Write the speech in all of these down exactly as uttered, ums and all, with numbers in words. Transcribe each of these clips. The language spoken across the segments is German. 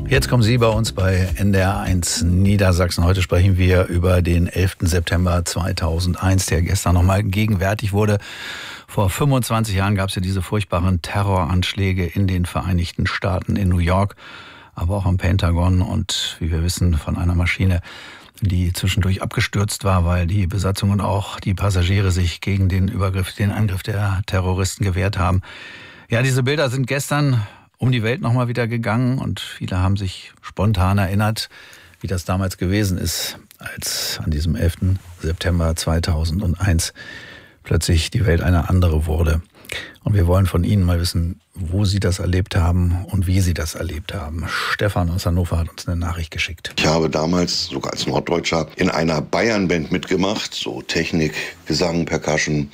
Jetzt kommen Sie bei uns bei N D R eins Niedersachsen. Heute sprechen wir über den elften September zweitausendeins, der gestern nochmal gegenwärtig wurde. Vor fünfundzwanzig Jahren gab es ja diese furchtbaren Terroranschläge in den Vereinigten Staaten, in New York, aber auch am Pentagon und, wie wir wissen, von einer Maschine, die zwischendurch abgestürzt war, weil die Besatzung und auch die Passagiere sich gegen den Übergriff, den Angriff der Terroristen gewehrt haben. Ja, diese Bilder sind gestern um die Welt nochmal wieder gegangen und viele haben sich spontan erinnert, wie das damals gewesen ist, als an diesem elften September zweitausendeins plötzlich die Welt eine andere wurde. Und wir wollen von Ihnen mal wissen, wo Sie das erlebt haben und wie Sie das erlebt haben. Stefan aus Hannover hat uns eine Nachricht geschickt. Ich habe damals, sogar als Norddeutscher, in einer Bayern-Band mitgemacht, so Technik, Gesang, Percussion.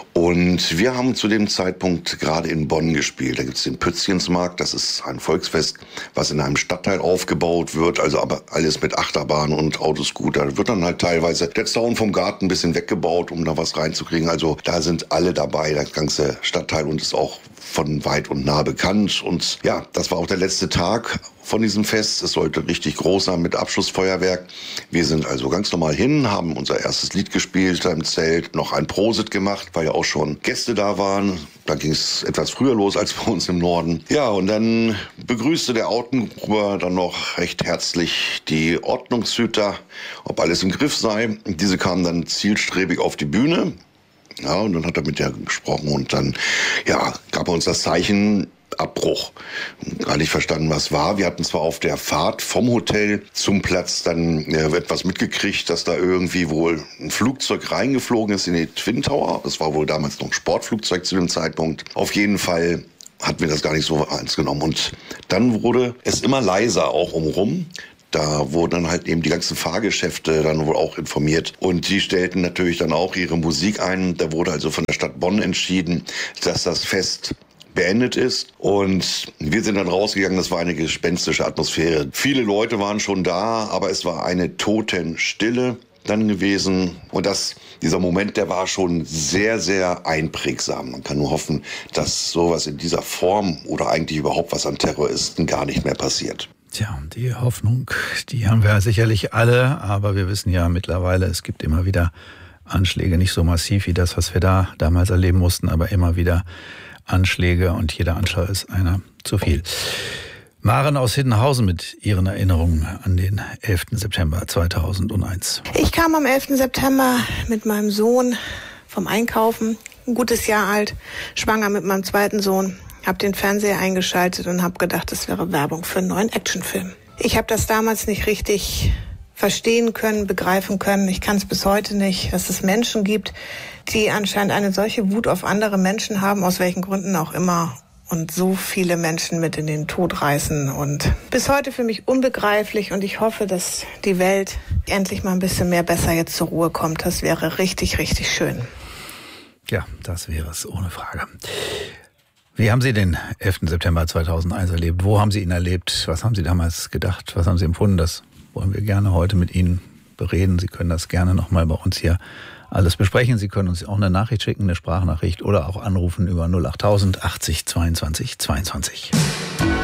Und wir haben zu dem Zeitpunkt gerade in Bonn gespielt. Da gibt es den Pützchensmarkt, das ist ein Volksfest, was in einem Stadtteil aufgebaut wird, also aber alles mit Achterbahn und Autoscooter. Da wird dann halt teilweise der Zaun vom Garten ein bisschen weggebaut, um da was reinzukriegen. Also da sind alle dabei, der ganze Stadtteil, und ist auch von weit und nah bekannt. Und ja, das war auch der letzte Tag von diesem Fest. Es sollte richtig groß sein mit Abschlussfeuerwerk. Wir sind also ganz normal hin, haben unser erstes Lied gespielt da im Zelt, noch ein Prosit gemacht, weil ja auch schon Gäste da waren. Da ging es etwas früher los als bei uns im Norden. Ja, und dann begrüßte der Ortengruber dann noch recht herzlich die Ordnungshüter, ob alles im Griff sei. Diese kamen dann zielstrebig auf die Bühne. Ja, und dann hat er mit der gesprochen und dann, ja, gab er uns das Zeichen Abbruch. Gar nicht verstanden, was war. Wir hatten zwar auf der Fahrt vom Hotel zum Platz dann ja, etwas mitgekriegt, dass da irgendwie wohl ein Flugzeug reingeflogen ist in die Twin Tower. Das war wohl damals noch ein Sportflugzeug zu dem Zeitpunkt. Auf jeden Fall hatten wir das gar nicht so ernst genommen. Und dann wurde es immer leiser auch umrum. Da wurden dann halt eben die ganzen Fahrgeschäfte dann wohl auch informiert. Und die stellten natürlich dann auch ihre Musik ein. Da wurde also von der Stadt Bonn entschieden, dass das Fest beendet ist. Und wir sind dann rausgegangen, das war eine gespenstische Atmosphäre. Viele Leute waren schon da, aber es war eine Totenstille dann gewesen. Und das, dieser Moment, der war schon sehr, sehr einprägsam. Man kann nur hoffen, dass sowas in dieser Form oder eigentlich überhaupt was an Terroristen gar nicht mehr passiert. Tja, die Hoffnung, die haben wir sicherlich alle, aber wir wissen ja mittlerweile, es gibt immer wieder Anschläge, nicht so massiv wie das, was wir da damals erleben mussten, aber immer wieder Anschläge und jeder Anschlag ist einer zu viel. Maren aus Hiddenhausen mit ihren Erinnerungen an den elften September zweitausendeins. Ich kam am elften September mit meinem Sohn vom Einkaufen, ein gutes Jahr alt, schwanger mit meinem zweiten Sohn. Habe den Fernseher eingeschaltet und habe gedacht, das wäre Werbung für einen neuen Actionfilm. Ich habe das damals nicht richtig verstehen können, begreifen können. Ich kann es bis heute nicht, dass es Menschen gibt, die anscheinend eine solche Wut auf andere Menschen haben, aus welchen Gründen auch immer, und so viele Menschen mit in den Tod reißen. Und bis heute für mich unbegreiflich, und ich hoffe, dass die Welt endlich mal ein bisschen mehr besser jetzt zur Ruhe kommt. Das wäre richtig, richtig schön. Ja, das wäre es, ohne Frage. Wie haben Sie den elften September zweitausendeins erlebt? Wo haben Sie ihn erlebt? Was haben Sie damals gedacht? Was haben Sie empfunden? Das wollen wir gerne heute mit Ihnen bereden. Sie können das gerne nochmal bei uns hier alles besprechen. Sie können uns auch eine Nachricht schicken, eine Sprachnachricht, oder auch anrufen über null achttausend achtzig zweiundzwanzig zweiundzwanzig.